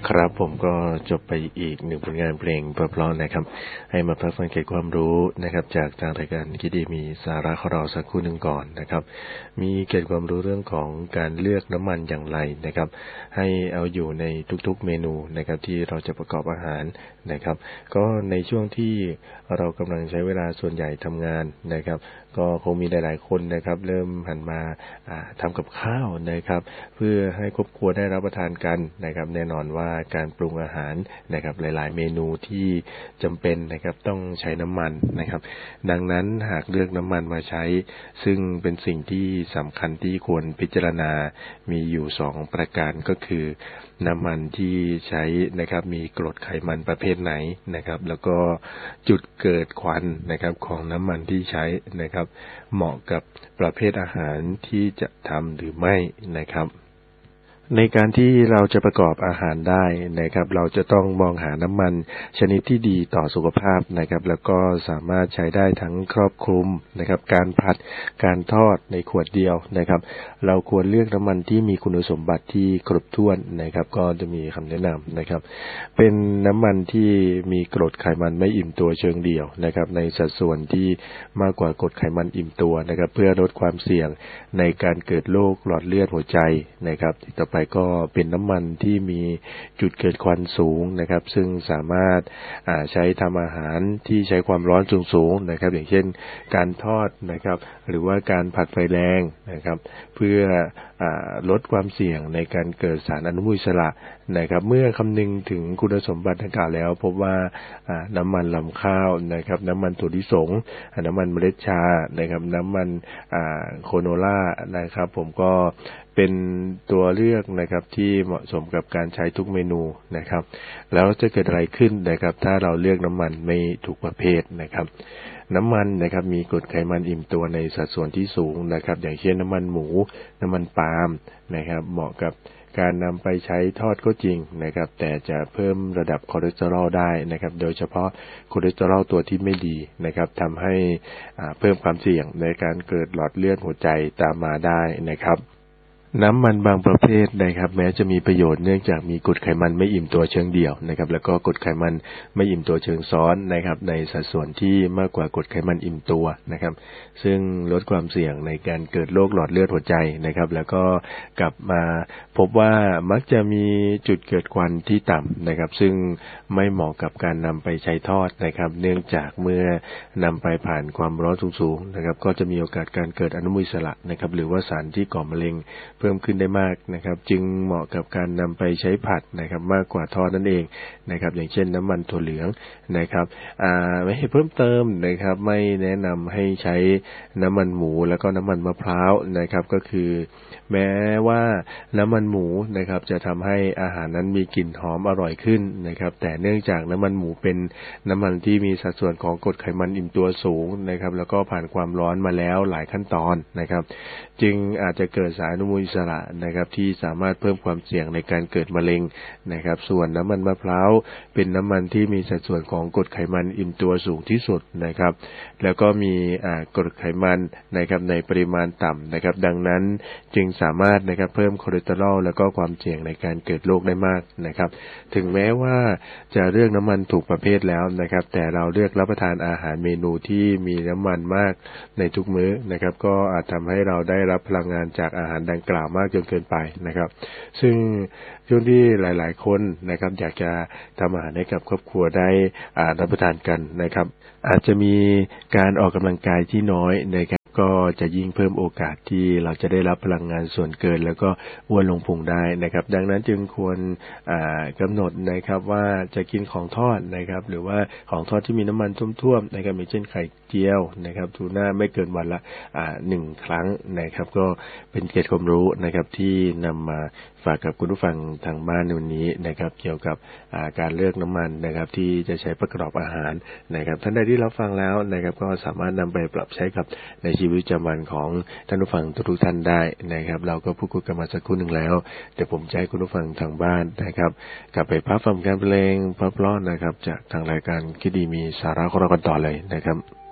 ครับผมก็จบไปอีกหนึ่งผลงานเพลงเพราะๆนะครับให้มาพักฟังเกร็ดความรู้นะครับจากทางรายการคิดดีมีสาระของเราสักครู่หนึ่งก่อนนะครับมีเกร็ดความรู้เรื่องของการเลือกน้ำมันอย่างไรนะครับให้เอาอยู่ในทุกๆเมนูนะครับที่เราจะประกอบอาหารนะครับก็ในช่วงที่เรากำลังใช้เวลาส่วนใหญ่ทำงานนะครับก็คงมีหลายๆคนนะครับเริ่มหันมาทำกับข้าวนะครับเพื่อให้ครอบครัวได้รับประทานกันนะครับแน่นอนว่าการปรุงอาหารนะครับหลายๆเมนูที่จำเป็นนะครับต้องใช้น้ำมันนะครับดังนั้นหากเลือกน้ำมันมาใช้ซึ่งเป็นสิ่งที่สำคัญที่ควรพิจารณามีอยู่2ประการก็คือน้ำมันที่ใช้นะครับมีกรดไขมันประเภทไหนนะครับแล้วก็จุดเกิดควันนะครับของน้ำมันที่ใช้นะครับเหมาะกับประเภทอาหารที่จะทำหรือไม่นะครับในการที่เราจะประกอบอาหารได้นะครับเราจะต้องมองหาน้ำมันชนิดที่ดีต่อสุขภาพนะครับแล้วก็สามารถใช้ได้ทั้งครอบคลุมนะครับการผัดการทอดในขวดเดียวนะครับเราควรเลือกน้ำมันที่มีคุณสมบัติที่ครบถ้วนนะครับก็จะมีคำแนะนำนะครับเป็นน้ำมันที่มีกรดไขมันไม่อิ่มตัวเชิงเดี่ยวนะครับในสัดส่วนที่มากกว่ากรดไขมันอิ่มตัวนะครับเพื่อลดความเสี่ยงในการเกิดโรคหลอดเลือดหัวใจนะครับต่อไปก็เป็นน้ำมันที่มีจุดเกิดควันสูงนะครับซึ่งสามารถใช้ทำอาหารที่ใช้ความร้อนสูงๆนะครับอย่างเช่นการทอดนะครับหรือว่าการผัดไฟแรงนะครับเพื่อลดความเสี่ยงในการเกิดสารอนุมูลอิสระนะครับเมื่อคำนึงถึงคุณสมบัติดังกล่าวแล้วพบว่าน้ำมันลำข้าวนะครับน้ำมันถั่วลิสงน้ำมันเมล็ดชานะครับน้ำมันโคโนล่านะครับผมก็เป็นตัวเลือกนะครับที่เหมาะสมกับการใช้ทุกเมนูนะครับแล้วจะเกิดอะไรขึ้นนะครับถ้าเราเลือกน้ำมันไม่ถูกประเภทนะครับน้ำมันนะครับมีกรดไขมันอิ่มตัวในสัดส่วนที่สูงนะครับอย่างเช่นน้ำมันหมูน้ำมันปาล์มนะครับเหมาะกับการนำไปใช้ทอดก็จริงนะครับแต่จะเพิ่มระดับคอเลสเตอรอลได้นะครับโดยเฉพาะคอเลสเตอรอลตัวที่ไม่ดีนะครับทำให้เพิ่มความเสี่ยงในการเกิดหลอดเลือดหัวใจตามมาได้นะครับน้ำมันบางประเภทนะครับแม้จะมีประโยชน์เนื่องจากมีกรดไขมันไม่อิ่มตัวเชิงเดี่ยวนะครับแล้วก็กรดไขมันไม่อิ่มตัวเชิงซ้อนนะครับในสัดส่วนที่มากกว่ากรดไขมันอิ่มตัวนะครับซึ่งลดความเสี่ยงในการเกิดโรคหลอดเลือดหัวใจนะครับแล้วก็กลับมาพบว่ามักจะมีจุดเกิดควันที่ต่ำนะครับซึ่งไม่เหมาะกับการนำไปใช้ทอดนะครับเนื่องจากเมื่อนำไปผ่านความร้อนสูงๆนะครับก็จะมีโอกาสการเกิดอนุมูลอิสระนะครับหรือว่าสารที่ก่อมะเร็งเพิ่มขึ้นได้มากนะครับจึงเหมาะกับการนำไปใช้ผัดนะครับมากกว่าทอดนั่นเองนะครับอย่างเช่นน้ำมันถั่วเหลืองนะครับไม่ให้เพิ่มเติมนะครับไม่แนะนำให้ใช้น้ำมันหมูแล้วก็น้ำมันมะพร้าวนะครับก็คือแม้ว่าน้ำมันหมูนะครับจะทำให้อาหารนั้นมีกลิ่นหอมอร่อยขึ้นนะครับแต่เนื่องจากน้ำมันหมูเป็นน้ำมันที่มีสัดส่วนของกรดไขมันอิ่มตัวสูงนะครับแล้วก็ผ่านความร้อนมาแล้วหลายขั้นตอนนะครับจึงอาจจะเกิดสารอนุมูลอิสระนะครับที่สามารถเพิ่มความเสี่ยงในการเกิดมะเร็งนะครับส่วนน้ำมันมะพร้าวเป็นน้ำมันที่มีสัดส่วนของกรดไขมันอิ่มตัวสูงที่สุดนะครับแล้วก็มีกรดไขมันนะครับในปริมาณต่ำนะครับดังนั้นจึงสามารถนะครับเพิ่มคอเลสเตอรอลแล้วก็ความเสี่ยงในการเกิดโรคได้มากนะครับถึงแม้ว่าจะเลือกน้ำมันถูกประเภทแล้วนะครับแต่เราเลือกรับประทานอาหารเมนูที่มีน้ำมันมากในทุกมื้อนะครับก็อาจทำให้เราได้รับพลังงานจากอาหารดังกล่าวมากจนเกินไปนะครับซึ่งช่วงที่หลายๆคนนะครับอยากจะทำอาหารให้กับครอบครัวได้รับประทานกันนะครับอาจจะมีการออกกำลังกายที่น้อยนะครับก็จะยิ่งเพิ่มโอกาสที่เราจะได้รับพลังงานส่วนเกินแล้วก็อ้วนลงพุงได้นะครับดังนั้นจึงควรกำหนดนะครับว่าจะกินของทอดนะครับหรือว่าของทอดที่มีน้ำมันท่วมๆนะครับอย่างเช่นไข่เจียวนะครับทูน่าไม่เกินวันละ1 ครั้งนะครับก็เป็นเกร็ดความรู้นะครับที่นำมาฝากกับคุณผู้ฟังทางบ้านในวันนี้นะครับเกี่ยวกับการเลือกน้ำมันนะครับที่จะใช้ประกอบอาหารนะครับท่านใดที่รับฟังแล้วนะครับก็สามารถนำไปปรับใช้กับในชีวิตประจำวันของท่านผู้ฟังทุกท่านได้นะครับเราก็พูดคุยกันมาสักครู่หนึ่งแล้วเดี๋ยวผมจะให้คุณผู้ฟังทางบ้านนะครับกลับไปพักฟังการเพลงเพราะๆนะครับจากทางรายการคิดดีมีสาระของเรากันต่อเลยนะครับ